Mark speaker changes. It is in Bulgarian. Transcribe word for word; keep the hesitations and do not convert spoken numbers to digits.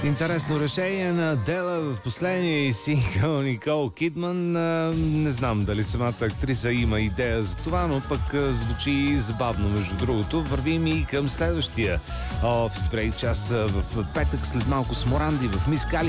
Speaker 1: Интересно решение на Дела в последния сингъл Никол Кидман. Не знам дали самата актриса има идея за това, но пък звучи забавно. Между другото, вървим и към следващия офис брейк час в петък след малко с Моранди в Мис Кали.